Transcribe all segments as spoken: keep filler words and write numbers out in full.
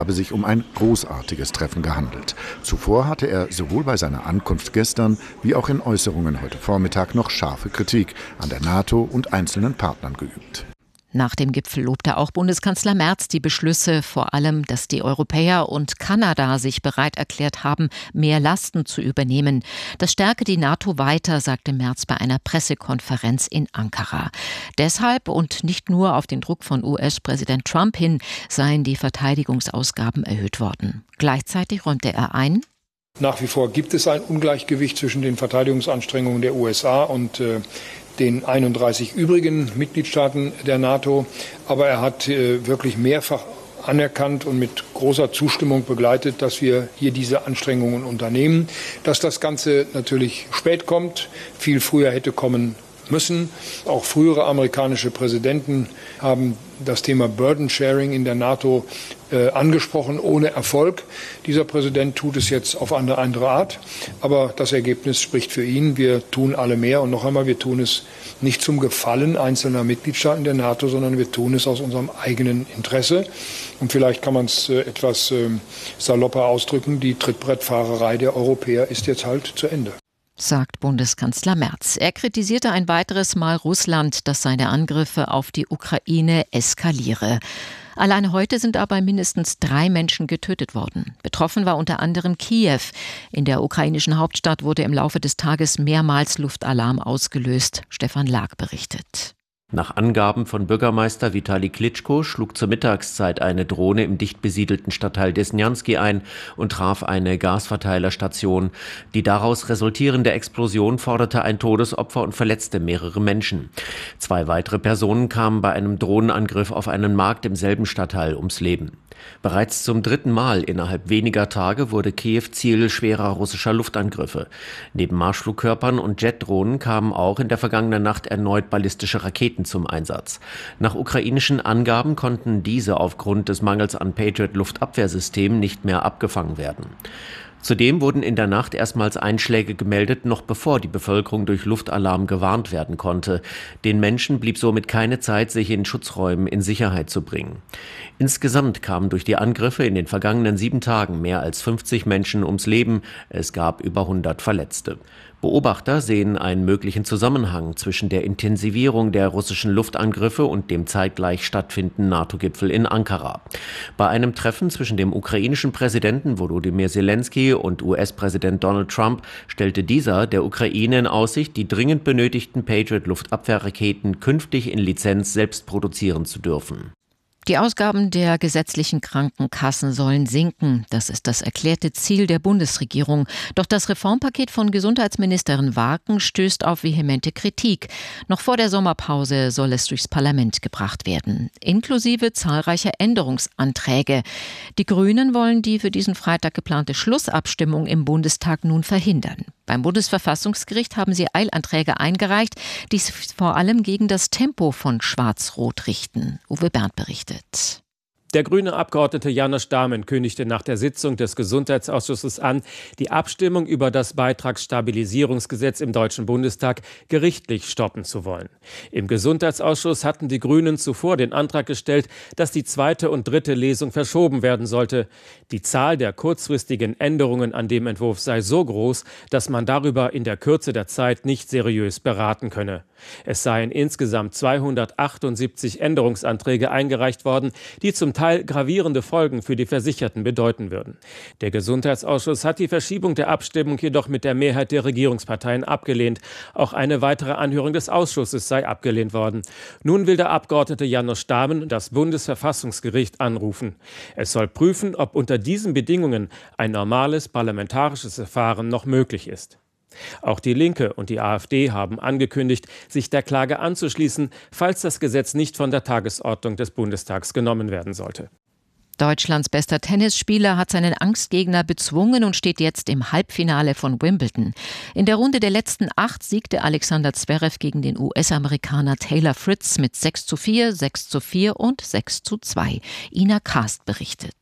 habe sich um ein großartiges Treffen gehandelt. Zuvor hatte er sowohl bei seiner Ankunft gestern wie auch in Äußerungen heute Vormittag noch scharfe Kritik an der NATO und einzelnen Partnern geübt. Nach dem Gipfel lobte auch Bundeskanzler Merz die Beschlüsse, vor allem, dass die Europäer und Kanada sich bereit erklärt haben, mehr Lasten zu übernehmen. Das stärke die NATO weiter, sagte Merz bei einer Pressekonferenz in Ankara. Deshalb und nicht nur auf den Druck von U S-Präsident Trump hin seien die Verteidigungsausgaben erhöht worden. Gleichzeitig räumte er ein: Nach wie vor gibt es ein Ungleichgewicht zwischen den Verteidigungsanstrengungen der U S A und äh, den einunddreißig übrigen Mitgliedstaaten der NATO. Aber er hat äh, wirklich mehrfach anerkannt und mit großer Zustimmung begleitet, dass wir hier diese Anstrengungen unternehmen. Dass das Ganze natürlich spät kommt, viel früher hätte kommen müssen. Auch frühere amerikanische Präsidenten haben das Thema Burden Sharing in der NATO äh, angesprochen, ohne Erfolg. Dieser Präsident tut es jetzt auf eine andere Art. Aber das Ergebnis spricht für ihn. Wir tun alle mehr. Und noch einmal, wir tun es nicht zum Gefallen einzelner Mitgliedstaaten der NATO, sondern wir tun es aus unserem eigenen Interesse. Und vielleicht kann man es äh, etwas äh, salopper ausdrücken. Die Trittbrettfahrerei der Europäer ist jetzt halt zu Ende, sagt Bundeskanzler Merz. Er kritisierte ein weiteres Mal Russland, das seine Angriffe auf die Ukraine eskaliere. Alleine heute sind aber mindestens drei Menschen getötet worden. Betroffen war unter anderem Kiew. In der ukrainischen Hauptstadt wurde im Laufe des Tages mehrmals Luftalarm ausgelöst. Stefan Lag berichtet. Nach Angaben von Bürgermeister Vitali Klitschko schlug zur Mittagszeit eine Drohne im dicht besiedelten Stadtteil Desnjanski ein und traf eine Gasverteilerstation. Die daraus resultierende Explosion forderte ein Todesopfer und verletzte mehrere Menschen. Zwei weitere Personen kamen bei einem Drohnenangriff auf einen Markt im selben Stadtteil ums Leben. Bereits zum dritten Mal innerhalb weniger Tage wurde Kiew Ziel schwerer russischer Luftangriffe. Neben Marschflugkörpern und Jetdrohnen kamen auch in der vergangenen Nacht erneut ballistische Raketen zum Einsatz. Nach ukrainischen Angaben konnten diese aufgrund des Mangels an Patriot-Luftabwehrsystemen nicht mehr abgefangen werden. Zudem wurden in der Nacht erstmals Einschläge gemeldet, noch bevor die Bevölkerung durch Luftalarm gewarnt werden konnte. Den Menschen blieb somit keine Zeit, sich in Schutzräumen in Sicherheit zu bringen. Insgesamt kamen durch die Angriffe in den vergangenen sieben Tagen mehr als fünfzig Menschen ums Leben. Es gab über hundert Verletzte. Beobachter sehen einen möglichen Zusammenhang zwischen der Intensivierung der russischen Luftangriffe und dem zeitgleich stattfindenden NATO-Gipfel in Ankara. Bei einem Treffen zwischen dem ukrainischen Präsidenten Volodymyr Zelensky und U S-Präsident Donald Trump stellte dieser der Ukraine in Aussicht, die dringend benötigten Patriot-Luftabwehrraketen künftig in Lizenz selbst produzieren zu dürfen. Die Ausgaben der gesetzlichen Krankenkassen sollen sinken. Das ist das erklärte Ziel der Bundesregierung. Doch das Reformpaket von Gesundheitsministerin Warken stößt auf vehemente Kritik. Noch vor der Sommerpause soll es durchs Parlament gebracht werden, inklusive zahlreicher Änderungsanträge. Die Grünen wollen die für diesen Freitag geplante Schlussabstimmung im Bundestag nun verhindern. Beim Bundesverfassungsgericht haben sie Eilanträge eingereicht, die sich vor allem gegen das Tempo von Schwarz-Rot richten. Uwe Bernd berichtet. Der grüne Abgeordnete János Dámen kündigte nach der Sitzung des Gesundheitsausschusses an, die Abstimmung über das Beitragsstabilisierungsgesetz im Deutschen Bundestag gerichtlich stoppen zu wollen. Im Gesundheitsausschuss hatten die Grünen zuvor den Antrag gestellt, dass die zweite und dritte Lesung verschoben werden sollte. Die Zahl der kurzfristigen Änderungen an dem Entwurf sei so groß, dass man darüber in der Kürze der Zeit nicht seriös beraten könne. Es seien insgesamt zweihundertachtundsiebzig Änderungsanträge eingereicht worden, die zum Teil gravierende Folgen für die Versicherten bedeuten würden. Der Gesundheitsausschuss hat die Verschiebung der Abstimmung jedoch mit der Mehrheit der Regierungsparteien abgelehnt. Auch eine weitere Anhörung des Ausschusses sei abgelehnt worden. Nun will der Abgeordnete János Dámen das Bundesverfassungsgericht anrufen. Es soll prüfen, ob unter diesen Bedingungen ein normales parlamentarisches Verfahren noch möglich ist. Auch die Linke und die AfD haben angekündigt, sich der Klage anzuschließen, falls das Gesetz nicht von der Tagesordnung des Bundestags genommen werden sollte. Deutschlands bester Tennisspieler hat seinen Angstgegner bezwungen und steht jetzt im Halbfinale von Wimbledon. In der Runde der letzten acht siegte Alexander Zverev gegen den U S-Amerikaner Taylor Fritz mit sechs zu vier, sechs zu vier und sechs zu zwei. Ina Kast berichtet.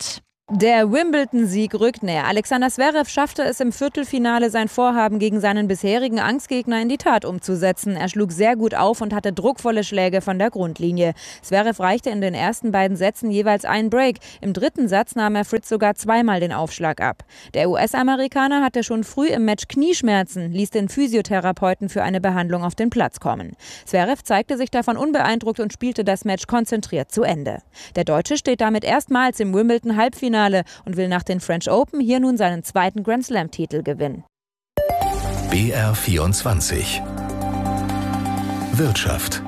Der Wimbledon-Sieg rückt näher. Alexander Zverev schaffte es im Viertelfinale, sein Vorhaben gegen seinen bisherigen Angstgegner in die Tat umzusetzen. Er schlug sehr gut auf und hatte druckvolle Schläge von der Grundlinie. Zverev reichte in den ersten beiden Sätzen jeweils einen Break. Im dritten Satz nahm er Fritz sogar zweimal den Aufschlag ab. Der U S-Amerikaner hatte schon früh im Match Knieschmerzen, ließ den Physiotherapeuten für eine Behandlung auf den Platz kommen. Zverev zeigte sich davon unbeeindruckt und spielte das Match konzentriert zu Ende. Der Deutsche steht damit erstmals im Wimbledon-Halbfinale und will nach den French Open hier nun seinen zweiten Grand-Slam-Titel gewinnen. B R vierundzwanzig Wirtschaft.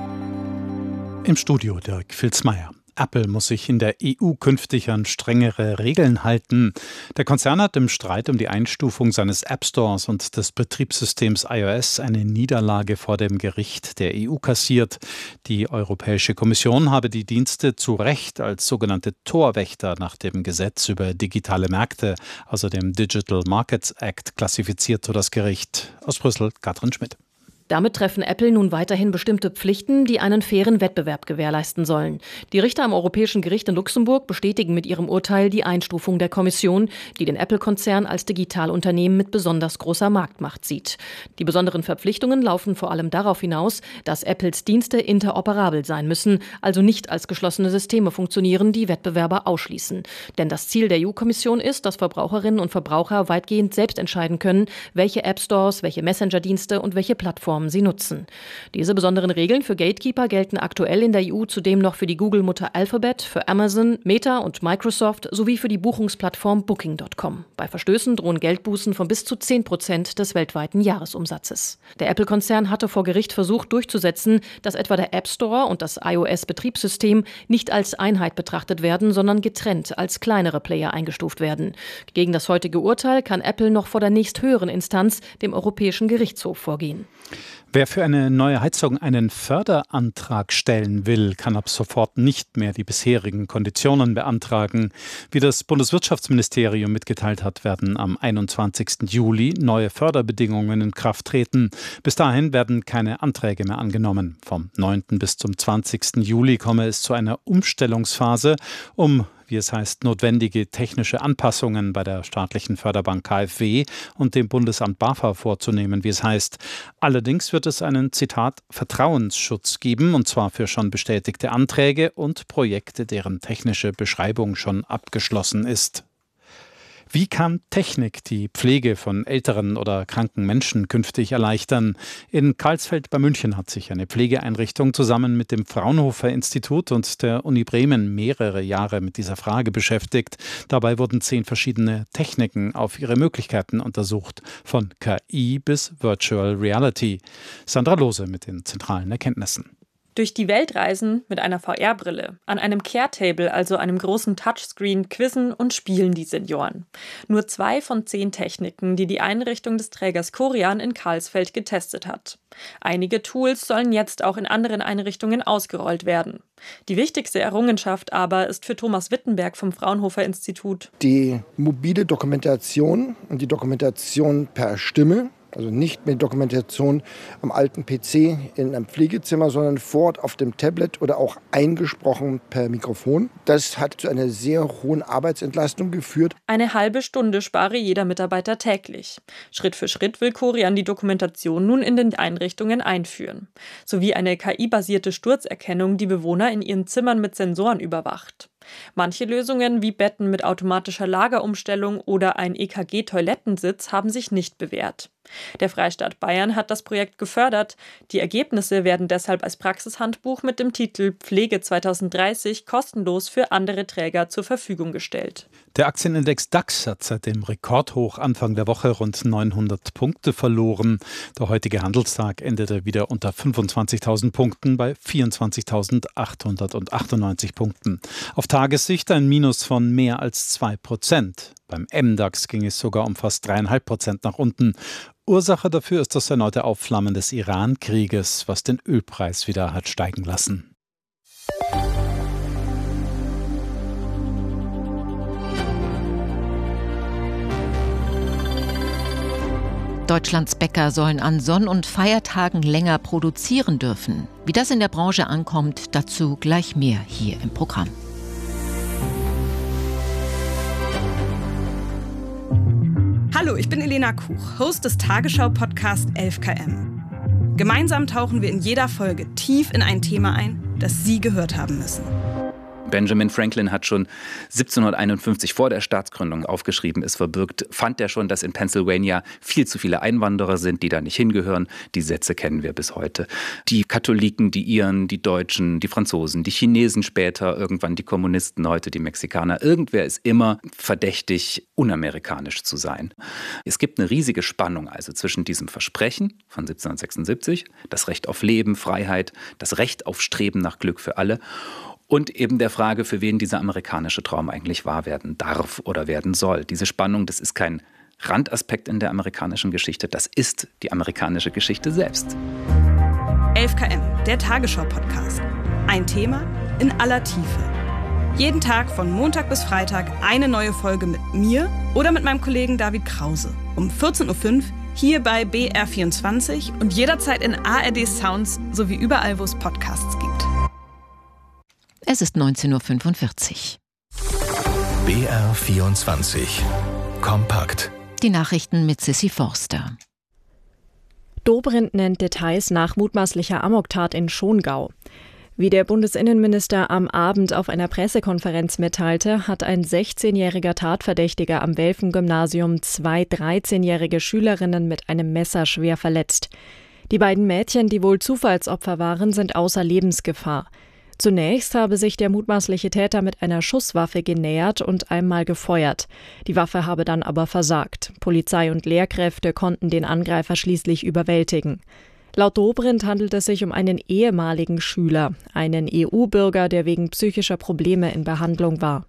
Im Studio Dirk Filzmeier. Apple muss sich in der E U künftig an strengere Regeln halten. Der Konzern hat im Streit um die Einstufung seines App Stores und des Betriebssystems iOS eine Niederlage vor dem Gericht der E U kassiert. Die Europäische Kommission habe die Dienste zu Recht als sogenannte Torwächter nach dem Gesetz über digitale Märkte, also dem Digital Markets Act, klassifiziert, so das Gericht. Aus Brüssel, Katrin Schmidt. Damit treffen Apple nun weiterhin bestimmte Pflichten, die einen fairen Wettbewerb gewährleisten sollen. Die Richter am Europäischen Gericht in Luxemburg bestätigen mit ihrem Urteil die Einstufung der Kommission, die den Apple-Konzern als Digitalunternehmen mit besonders großer Marktmacht sieht. Die besonderen Verpflichtungen laufen vor allem darauf hinaus, dass Apples Dienste interoperabel sein müssen, also nicht als geschlossene Systeme funktionieren, die Wettbewerber ausschließen. Denn das Ziel der E U-Kommission ist, dass Verbraucherinnen und Verbraucher weitgehend selbst entscheiden können, welche App-Stores, welche Messenger-Dienste und welche Plattformen sie nutzen. Diese besonderen Regeln für Gatekeeper gelten aktuell in der E U zudem noch für die Google-Mutter Alphabet, für Amazon, Meta und Microsoft sowie für die Buchungsplattform Booking Punkt com. Bei Verstößen drohen Geldbußen von bis zu zehn Prozent des weltweiten Jahresumsatzes. Der Apple-Konzern hatte vor Gericht versucht durchzusetzen, dass etwa der App Store und das iOS-Betriebssystem nicht als Einheit betrachtet werden, sondern getrennt als kleinere Player eingestuft werden. Gegen das heutige Urteil kann Apple noch vor der nächsthöheren Instanz, dem Europäischen Gerichtshof, vorgehen. Wer für eine neue Heizung einen Förderantrag stellen will, kann ab sofort nicht mehr die bisherigen Konditionen beantragen. Wie das Bundeswirtschaftsministerium mitgeteilt hat, werden am einundzwanzigsten Juli neue Förderbedingungen in Kraft treten. Bis dahin werden keine Anträge mehr angenommen. Vom neunten bis zum zwanzigsten Juli komme es zu einer Umstellungsphase, um wie es heißt, notwendige technische Anpassungen bei der staatlichen Förderbank K f W und dem Bundesamt BAFA vorzunehmen, wie es heißt. Allerdings wird es einen, Zitat, Vertrauensschutz geben, und zwar für schon bestätigte Anträge und Projekte, deren technische Beschreibung schon abgeschlossen ist. Wie kann Technik die Pflege von älteren oder kranken Menschen künftig erleichtern? In Karlsfeld bei München hat sich eine Pflegeeinrichtung zusammen mit dem Fraunhofer-Institut und der Uni Bremen mehrere Jahre mit dieser Frage beschäftigt. Dabei wurden zehn verschiedene Techniken auf ihre Möglichkeiten untersucht, von K I bis Virtual Reality. Sandra Lohse mit den zentralen Erkenntnissen. Durch die Welt reisen mit einer V R-Brille, an einem Care-Table, also einem großen Touchscreen, quizzen und spielen die Senioren. Nur zwei von zehn Techniken, die die Einrichtung des Trägers Corian in Karlsfeld getestet hat. Einige Tools sollen jetzt auch in anderen Einrichtungen ausgerollt werden. Die wichtigste Errungenschaft aber ist für Thomas Wittenberg vom Fraunhofer-Institut die mobile Dokumentation und die Dokumentation per Stimme. Also nicht mehr Dokumentation am alten P C in einem Pflegezimmer, sondern vor Ort auf dem Tablet oder auch eingesprochen per Mikrofon. Das hat zu einer sehr hohen Arbeitsentlastung geführt. Eine halbe Stunde spare jeder Mitarbeiter täglich. Schritt für Schritt will Corian die Dokumentation nun in den Einrichtungen einführen. Sowie eine K I-basierte Sturzerkennung, die Bewohner in ihren Zimmern mit Sensoren überwacht. Manche Lösungen wie Betten mit automatischer Lagerumstellung oder ein E K G-Toilettensitz haben sich nicht bewährt. Der Freistaat Bayern hat das Projekt gefördert. Die Ergebnisse werden deshalb als Praxishandbuch mit dem Titel Pflege zweitausenddreißig kostenlos für andere Träger zur Verfügung gestellt. Der Aktienindex DAX hat seit dem Rekordhoch Anfang der Woche rund neunhundert Punkte verloren. Der heutige Handelstag endete wieder unter fünfundzwanzigtausend Punkten bei vierundzwanzigtausendachthundertachtundneunzig Punkten. Auf Tagessicht ein Minus von mehr als zwei Prozent. Beim M DAX ging es sogar um fast drei Komma fünf Prozent nach unten. Ursache dafür ist das erneute Aufflammen des Iran-Krieges, was den Ölpreis wieder hat steigen lassen. Deutschlands Bäcker sollen an Sonn- und Feiertagen länger produzieren dürfen. Wie das in der Branche ankommt, dazu gleich mehr hier im Programm. Hallo, ich bin Elena Kuch, Host des Tagesschau-Podcasts elf Kilometer. Gemeinsam tauchen wir in jeder Folge tief in ein Thema ein, das Sie gehört haben müssen. Benjamin Franklin hat schon siebzehnhunderteinundfünfzig vor der Staatsgründung aufgeschrieben, ist verbürgt, fand er schon, dass in Pennsylvania viel zu viele Einwanderer sind, die da nicht hingehören. Die Sätze kennen wir bis heute. Die Katholiken, die Iren, die Deutschen, die Franzosen, die Chinesen später, irgendwann die Kommunisten, heute die Mexikaner. Irgendwer ist immer verdächtig, unamerikanisch zu sein. Es gibt eine riesige Spannung also zwischen diesem Versprechen von siebzehnhundertsechsundsiebzig, das Recht auf Leben, Freiheit, das Recht auf Streben nach Glück für alle, und eben der Frage, für wen dieser amerikanische Traum eigentlich wahr werden darf oder werden soll. Diese Spannung, das ist kein Randaspekt in der amerikanischen Geschichte, das ist die amerikanische Geschichte selbst. elf Kilometer, der Tagesschau-Podcast. Ein Thema in aller Tiefe. Jeden Tag von Montag bis Freitag eine neue Folge mit mir oder mit meinem Kollegen David Krause. Um vierzehn Uhr fünf hier bei B R vierundzwanzig und jederzeit in A R D Sounds sowie überall, wo es Podcasts gibt. Es ist neunzehn Uhr fünfundvierzig. B R vierundzwanzig. Kompakt. Die Nachrichten mit Sissi Forster. Dobrindt nennt Details nach mutmaßlicher Amoktat in Schongau. Wie der Bundesinnenminister am Abend auf einer Pressekonferenz mitteilte, hat ein sechzehnjähriger Tatverdächtiger am Welfen-Gymnasium zwei dreizehnjährige Schülerinnen mit einem Messer schwer verletzt. Die beiden Mädchen, die wohl Zufallsopfer waren, sind außer Lebensgefahr. Zunächst habe sich der mutmaßliche Täter mit einer Schusswaffe genähert und einmal gefeuert. Die Waffe habe dann aber versagt. Polizei und Lehrkräfte konnten den Angreifer schließlich überwältigen. Laut Dobrindt handelt es sich um einen ehemaligen Schüler, einen E U-Bürger, der wegen psychischer Probleme in Behandlung war.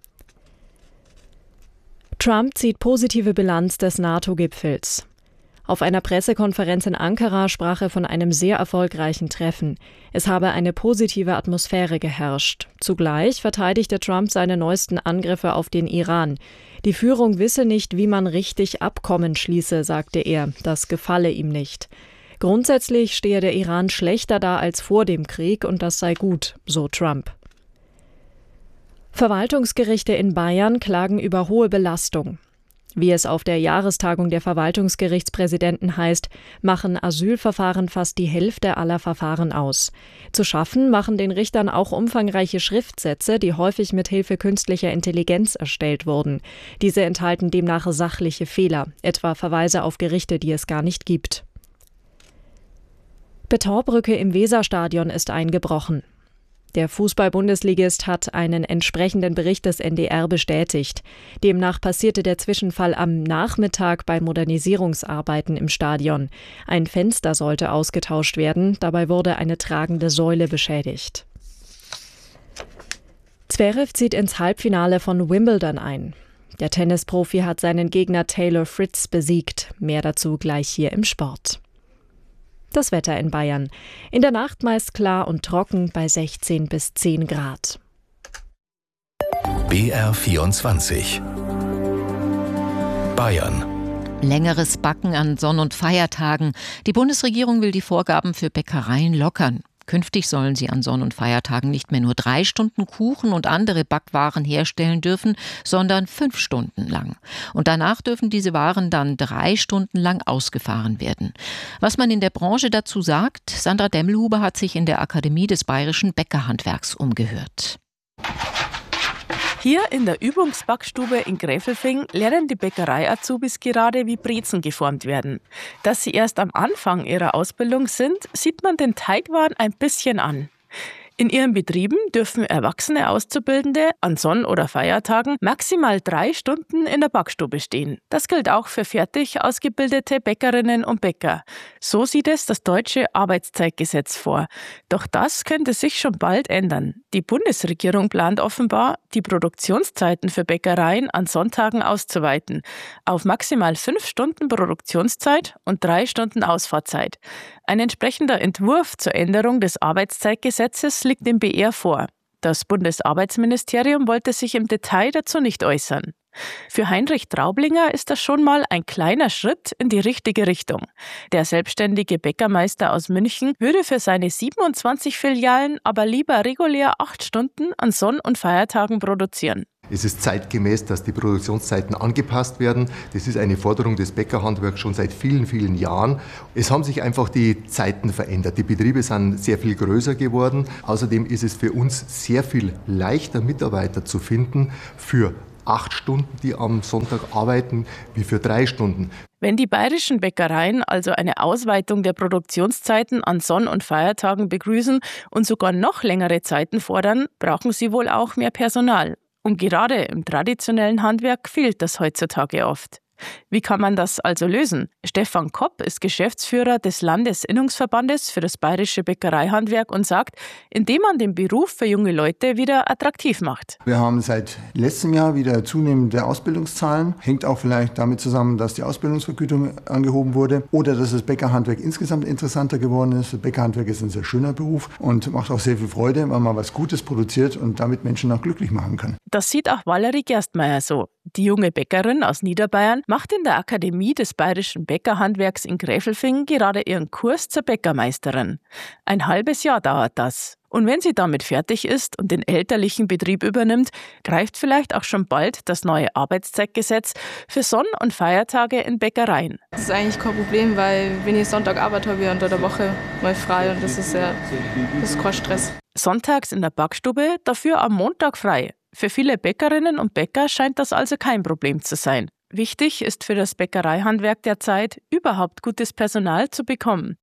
Trump zieht positive Bilanz des NATO-Gipfels. Auf einer Pressekonferenz in Ankara sprach er von einem sehr erfolgreichen Treffen. Es habe eine positive Atmosphäre geherrscht. Zugleich verteidigte Trump seine neuesten Angriffe auf den Iran. Die Führung wisse nicht, wie man richtig Abkommen schließe, sagte er. Das gefalle ihm nicht. Grundsätzlich stehe der Iran schlechter da als vor dem Krieg und das sei gut, so Trump. Verwaltungsgerichte in Bayern klagen über hohe Belastung. Wie es auf der Jahrestagung der Verwaltungsgerichtspräsidenten heißt, machen Asylverfahren fast die Hälfte aller Verfahren aus. Zu schaffen machen den Richtern auch umfangreiche Schriftsätze, die häufig mit Hilfe künstlicher Intelligenz erstellt wurden. Diese enthalten demnach sachliche Fehler, etwa Verweise auf Gerichte, die es gar nicht gibt. Betonbrücke im Weserstadion ist eingebrochen. Der Fußball-Bundesligist hat einen entsprechenden Bericht des N D R bestätigt. Demnach passierte der Zwischenfall am Nachmittag bei Modernisierungsarbeiten im Stadion. Ein Fenster sollte ausgetauscht werden, dabei wurde eine tragende Säule beschädigt. Zverev zieht ins Halbfinale von Wimbledon ein. Der Tennisprofi hat seinen Gegner Taylor Fritz besiegt. Mehr dazu gleich hier im Sport. Das Wetter in Bayern. In der Nacht meist klar und trocken bei sechzehn bis zehn Grad. B R vierundzwanzig. Bayern. Längeres Backen an Sonn- und Feiertagen. Die Bundesregierung will die Vorgaben für Bäckereien lockern. Künftig sollen sie an Sonn- und Feiertagen nicht mehr nur drei Stunden Kuchen und andere Backwaren herstellen dürfen, sondern fünf Stunden lang. Und danach dürfen diese Waren dann drei Stunden lang ausgefahren werden. Was man in der Branche dazu sagt, Sandra Demmelhuber hat sich in der Akademie des Bayerischen Bäckerhandwerks umgehört. Hier in der Übungsbackstube in Gräfelfing lernen die Bäckerei-Azubis gerade, wie Brezen geformt werden. Dass sie erst am Anfang ihrer Ausbildung sind, sieht man den Teigwaren ein bisschen an. In ihren Betrieben dürfen erwachsene Auszubildende an Sonn- oder Feiertagen maximal drei Stunden in der Backstube stehen. Das gilt auch für fertig ausgebildete Bäckerinnen und Bäcker. So sieht es das deutsche Arbeitszeitgesetz vor. Doch das könnte sich schon bald ändern. Die Bundesregierung plant offenbar, die Produktionszeiten für Bäckereien an Sonntagen auszuweiten. Auf maximal fünf Stunden Produktionszeit und drei Stunden Ausfahrzeit. Ein entsprechender Entwurf zur Änderung des Arbeitszeitgesetzes liegt dem B R vor. Das Bundesarbeitsministerium wollte sich im Detail dazu nicht äußern. Für Heinrich Traublinger ist das schon mal ein kleiner Schritt in die richtige Richtung. Der selbstständige Bäckermeister aus München würde für seine siebenundzwanzig Filialen aber lieber regulär acht Stunden an Sonn- und Feiertagen produzieren. Es ist zeitgemäß, dass die Produktionszeiten angepasst werden. Das ist eine Forderung des Bäckerhandwerks schon seit vielen, vielen Jahren. Es haben sich einfach die Zeiten verändert. Die Betriebe sind sehr viel größer geworden. Außerdem ist es für uns sehr viel leichter, Mitarbeiter zu finden für acht Stunden, die am Sonntag arbeiten, wie für drei Stunden. Wenn die bayerischen Bäckereien also eine Ausweitung der Produktionszeiten an Sonn- und Feiertagen begrüßen und sogar noch längere Zeiten fordern, brauchen sie wohl auch mehr Personal. Und gerade im traditionellen Handwerk fehlt das heutzutage oft. Wie kann man das also lösen? Stefan Kopp ist Geschäftsführer des Landesinnungsverbandes für das bayerische Bäckereihandwerk und sagt, indem man den Beruf für junge Leute wieder attraktiv macht. Wir haben seit letztem Jahr wieder zunehmende Ausbildungszahlen. Hängt auch vielleicht damit zusammen, dass die Ausbildungsvergütung angehoben wurde oder dass das Bäckerhandwerk insgesamt interessanter geworden ist. Das Bäckerhandwerk ist ein sehr schöner Beruf und macht auch sehr viel Freude, weil man was Gutes produziert und damit Menschen auch glücklich machen kann. Das sieht auch Valerie Gerstmeier so. Die junge Bäckerin aus Niederbayern macht in der Akademie des Bayerischen Bäckerhandwerks in Gräfelfing gerade ihren Kurs zur Bäckermeisterin. Ein halbes Jahr dauert das. Und wenn sie damit fertig ist und den elterlichen Betrieb übernimmt, greift vielleicht auch schon bald das neue Arbeitszeitgesetz für Sonn- und Feiertage in Bäckereien. Das ist eigentlich kein Problem, weil wenn ich Sonntag Arbeit habe, unter der Woche mal frei und das ist ja das ist kein Stress. Sonntags in der Backstube, dafür am Montag frei. Für viele Bäckerinnen und Bäcker scheint das also kein Problem zu sein. Wichtig ist für das Bäckereihandwerk derzeit, überhaupt gutes Personal zu bekommen.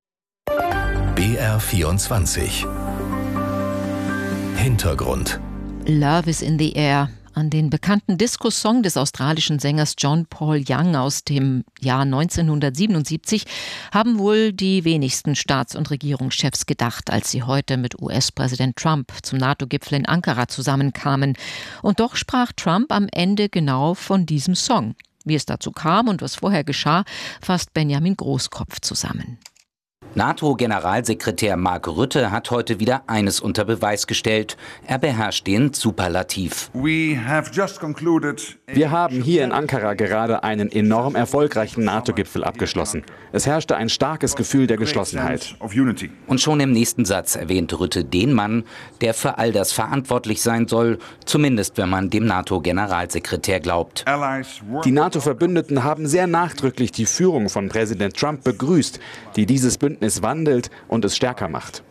B R vierundzwanzig Hintergrund. Love is in the air. An den bekannten Disco-Song des australischen Sängers John Paul Young aus dem Jahr neunzehnhundertsiebenundsiebzig haben wohl die wenigsten Staats- und Regierungschefs gedacht, als sie heute mit U S-Präsident Trump zum NATO-Gipfel in Ankara zusammenkamen. Und doch sprach Trump am Ende genau von diesem Song. Wie es dazu kam und was vorher geschah, fasst Benjamin Großkopf zusammen. NATO-Generalsekretär Mark Rutte hat heute wieder eines unter Beweis gestellt. Er beherrscht den Superlativ. Wir haben hier in Ankara gerade einen enorm erfolgreichen NATO-Gipfel abgeschlossen. Es herrschte ein starkes Gefühl der Geschlossenheit. Und schon im nächsten Satz erwähnt Rutte den Mann, der für all das verantwortlich sein soll, zumindest wenn man dem NATO-Generalsekretär glaubt. Die NATO-Verbündeten haben sehr nachdrücklich die Führung von Präsident Trump begrüßt, die dieses Bündnis wandelt und es stärker macht.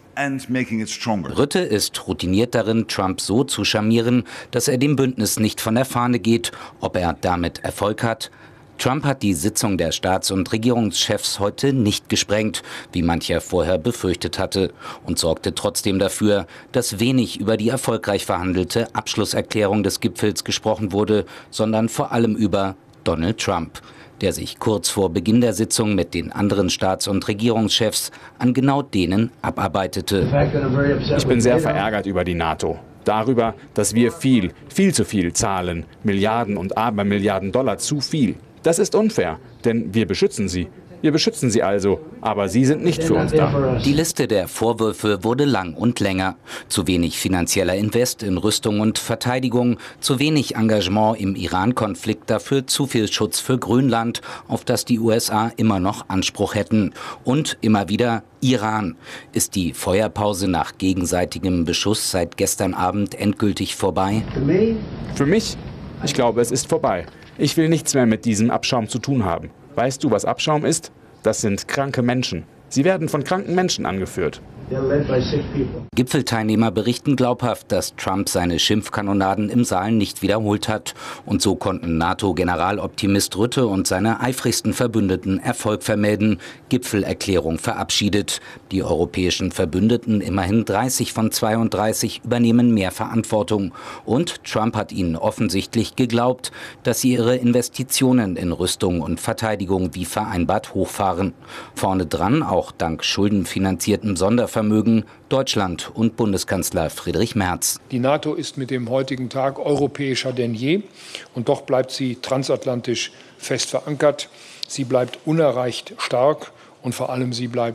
Rutte ist routiniert darin, Trump so zu charmieren, dass er dem Bündnis nicht von der Fahne geht. Ob er damit Erfolg hat? Trump hat die Sitzung der Staats- und Regierungschefs heute nicht gesprengt, wie mancher vorher befürchtet hatte, und sorgte trotzdem dafür, dass wenig über die erfolgreich verhandelte Abschlusserklärung des Gipfels gesprochen wurde, sondern vor allem über Donald Trump, der sich kurz vor Beginn der Sitzung mit den anderen Staats- und Regierungschefs an genau denen abarbeitete. Ich bin sehr verärgert über die NATO. Darüber, dass wir viel, viel zu viel zahlen. Milliarden und Abermilliarden Dollar zu viel. Das ist unfair, denn wir beschützen sie. Wir beschützen sie also, aber sie sind nicht für uns da. Die Liste der Vorwürfe wurde lang und länger. Zu wenig finanzieller Invest in Rüstung und Verteidigung, zu wenig Engagement im Iran-Konflikt, dafür zu viel Schutz für Grönland, auf das die U S A immer noch Anspruch hätten. Und immer wieder Iran. Ist die Feuerpause nach gegenseitigem Beschuss seit gestern Abend endgültig vorbei? Für mich? Ich glaube, es ist vorbei. Ich will nichts mehr mit diesem Abschaum zu tun haben. Weißt du, was Abschaum ist? Das sind kranke Menschen. Sie werden von kranken Menschen angeführt. Gipfelteilnehmer berichten glaubhaft, dass Trump seine Schimpfkanonaden im Saal nicht wiederholt hat. Und so konnten NATO-Generaloptimist Rutte und seine eifrigsten Verbündeten Erfolg vermelden. Gipfelerklärung verabschiedet. Die europäischen Verbündeten, immerhin dreißig von zweiunddreißig, übernehmen mehr Verantwortung. Und Trump hat ihnen offensichtlich geglaubt, dass sie ihre Investitionen in Rüstung und Verteidigung wie vereinbart hochfahren. Vorne dran, auch dank schuldenfinanziertem Sondervermögen, Vermögen Deutschland und Bundeskanzler Friedrich Merz. Die NATO ist mit dem heutigen Tag europäischer denn je und doch bleibt sie transatlantisch fest verankert. Sie bleibt unerreicht stark und vor allem sie bleibt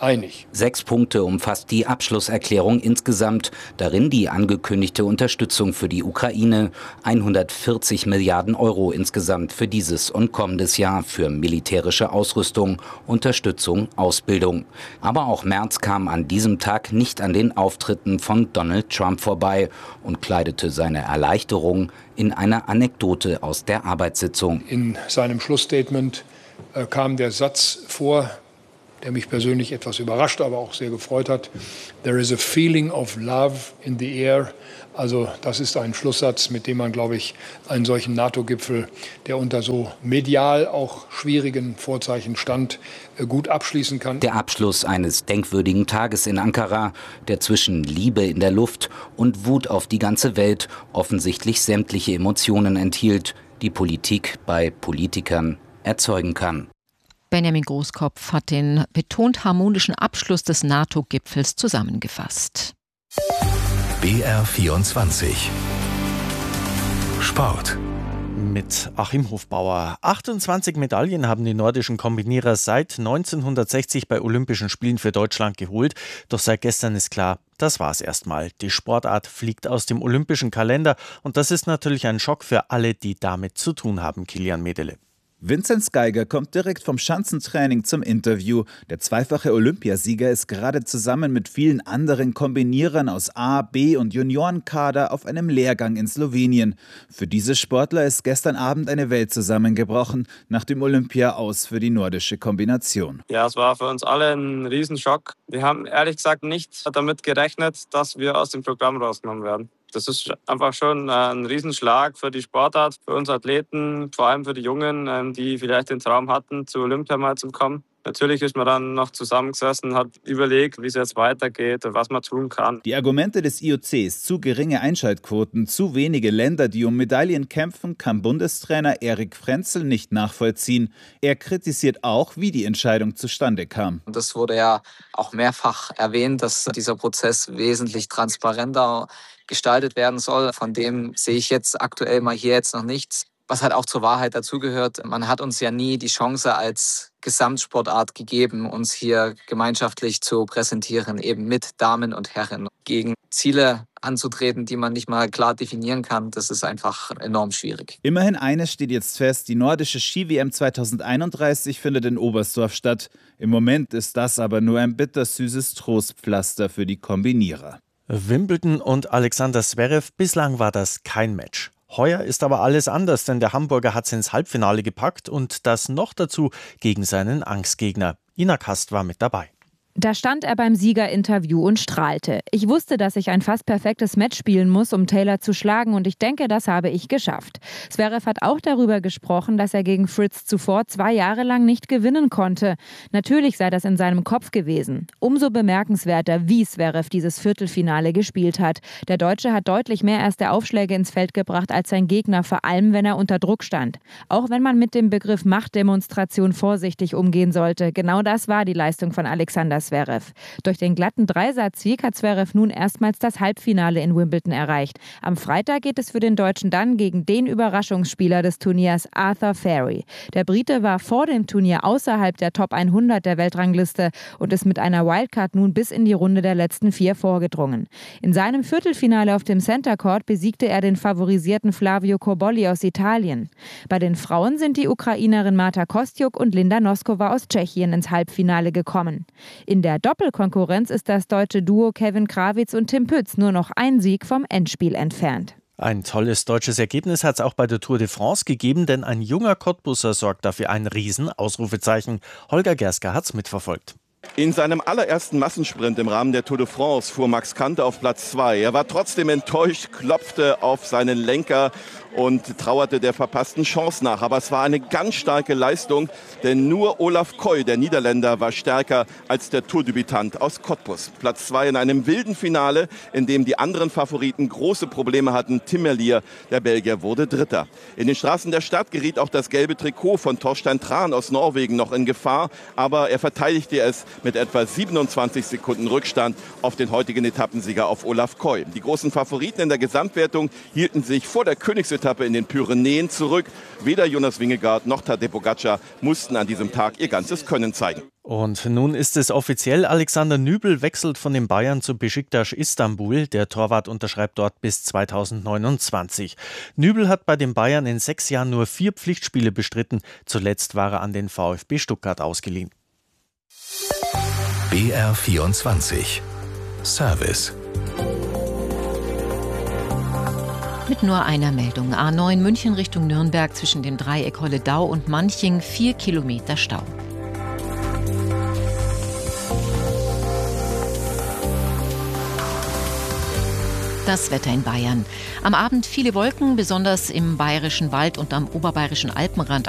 einig. Sechs Punkte umfasst die Abschlusserklärung insgesamt. Darin die angekündigte Unterstützung für die Ukraine. hundertvierzig Milliarden Euro insgesamt für dieses und kommendes Jahr für militärische Ausrüstung, Unterstützung, Ausbildung. Aber auch Merz kam an diesem Tag nicht an den Auftritten von Donald Trump vorbei und kleidete seine Erleichterung in eine Anekdote aus der Arbeitssitzung. In seinem Schlussstatement äh, kam der Satz vor, der mich persönlich etwas überrascht, aber auch sehr gefreut hat. There is a feeling of love in the air. Also das ist ein Schlusssatz, mit dem man, glaube ich, einen solchen NATO-Gipfel, der unter so medial auch schwierigen Vorzeichen stand, gut abschließen kann. Der Abschluss eines denkwürdigen Tages in Ankara, der zwischen Liebe in der Luft und Wut auf die ganze Welt offensichtlich sämtliche Emotionen enthielt, die Politik bei Politikern erzeugen kann. Benjamin Großkopf hat den betont harmonischen Abschluss des NATO-Gipfels zusammengefasst. B R vierundzwanzig Sport. Mit Achim Hofbauer. achtundzwanzig Medaillen haben die nordischen Kombinierer seit neunzehnhundertsechzig bei Olympischen Spielen für Deutschland geholt. Doch seit gestern ist klar, das war's erstmal. Die Sportart fliegt aus dem olympischen Kalender und das ist natürlich ein Schock für alle, die damit zu tun haben, Kilian Medele. Vinzenz Geiger kommt direkt vom Schanzentraining zum Interview. Der zweifache Olympiasieger ist gerade zusammen mit vielen anderen Kombinierern aus A-, B- und Juniorenkader auf einem Lehrgang in Slowenien. Für diese Sportler ist gestern Abend eine Welt zusammengebrochen, nach dem Olympia-Aus für die nordische Kombination. Ja, es war für uns alle ein Riesenschock. Wir haben ehrlich gesagt nicht damit gerechnet, dass wir aus dem Programm rausgenommen werden. Das ist einfach schon ein Riesenschlag für die Sportart, für uns Athleten, vor allem für die Jungen, die vielleicht den Traum hatten, zu Olympia mal zu kommen. Natürlich ist man dann noch zusammengesessen, hat überlegt, wie es jetzt weitergeht und was man tun kann. Die Argumente des I O Cs, zu geringe Einschaltquoten, zu wenige Länder, die um Medaillen kämpfen, kann Bundestrainer Erik Frenzel nicht nachvollziehen. Er kritisiert auch, wie die Entscheidung zustande kam. Das wurde ja auch mehrfach erwähnt, dass dieser Prozess wesentlich transparenter gestaltet werden soll. Von dem sehe ich jetzt aktuell mal hier jetzt noch nichts. Was halt auch zur Wahrheit dazugehört, man hat uns ja nie die Chance als Gesamtsportart gegeben, uns hier gemeinschaftlich zu präsentieren, eben mit Damen und Herren. Gegen Ziele anzutreten, die man nicht mal klar definieren kann, das ist einfach enorm schwierig. Immerhin eines steht jetzt fest, die nordische Ski-W M zweitausendeinunddreißig findet in Oberstdorf statt. Im Moment ist das aber nur ein bittersüßes Trostpflaster für die Kombinierer. Wimbledon und Alexander Zverev, bislang war das kein Match. Heuer ist aber alles anders, denn der Hamburger hat es ins Halbfinale gepackt und das noch dazu gegen seinen Angstgegner. Ina Kast war mit dabei. Da stand er beim Siegerinterview und strahlte. Ich wusste, dass ich ein fast perfektes Match spielen muss, um Taylor zu schlagen, und ich denke, das habe ich geschafft. Zverev hat auch darüber gesprochen, dass er gegen Fritz zuvor zwei Jahre lang nicht gewinnen konnte. Natürlich sei das in seinem Kopf gewesen. Umso bemerkenswerter, wie Zverev dieses Viertelfinale gespielt hat. Der Deutsche hat deutlich mehr erste Aufschläge ins Feld gebracht als sein Gegner, vor allem wenn er unter Druck stand. Auch wenn man mit dem Begriff Machtdemonstration vorsichtig umgehen sollte. Genau das war die Leistung von Alexander Zverev. Durch den glatten Dreisatz-Sieg hat Zverev nun erstmals das Halbfinale in Wimbledon erreicht. Am Freitag geht es für den Deutschen dann gegen den Überraschungsspieler des Turniers, Arthur Feri. Der Brite war vor dem Turnier außerhalb der Top hundert der Weltrangliste und ist mit einer Wildcard nun bis in die Runde der letzten vier vorgedrungen. In seinem Viertelfinale auf dem Center Court besiegte er den favorisierten Flavio Cobolli aus Italien. Bei den Frauen sind die Ukrainerin Marta Kostyuk und Linda Noskova aus Tschechien ins Halbfinale gekommen. In der Doppelkonkurrenz ist das deutsche Duo Kevin Krawitz und Tim Pütz nur noch ein Sieg vom Endspiel entfernt. Ein tolles deutsches Ergebnis hat es auch bei der Tour de France gegeben, denn ein junger Cottbusser sorgt dafür ein Riesen-Ausrufezeichen. Holger Gersker hat es mitverfolgt. In seinem allerersten Massensprint im Rahmen der Tour de France fuhr Max Kante auf Platz zwei. Er war trotzdem enttäuscht, klopfte auf seinen Lenker und trauerte der verpassten Chance nach. Aber es war eine ganz starke Leistung, denn nur Olaf Koy, der Niederländer, war stärker als der Tourdebütant aus Cottbus. Platz zwei in einem wilden Finale, in dem die anderen Favoriten große Probleme hatten. Tim Merlier, der Belgier, wurde Dritter. In den Straßen der Stadt geriet auch das gelbe Trikot von Torstein Tran aus Norwegen noch in Gefahr. Aber er verteidigte es mit etwa siebenundzwanzig Sekunden Rückstand auf den heutigen Etappensieger, auf Olaf Koy. Die großen Favoriten in der Gesamtwertung hielten sich vor der Königsetappe in den Pyrenäen zurück. Weder Jonas Vingegaard noch Tadej Pogačar mussten an diesem Tag ihr ganzes Können zeigen. Und nun ist es offiziell, Alexander Nübel wechselt von den Bayern zu Beşiktaş Istanbul. Der Torwart unterschreibt dort bis zweitausendneunundzwanzig. Nübel hat bei den Bayern in sechs Jahren nur vier Pflichtspiele bestritten. Zuletzt war er an den VfB Stuttgart ausgeliehen. B R vierundzwanzig Service. Mit nur einer Meldung. A neun München Richtung Nürnberg zwischen dem Dreieck Holledau und Manching, vier Kilometer Stau. Das Wetter in Bayern. Am Abend viele Wolken, besonders im Bayerischen Wald und am oberbayerischen Alpenrand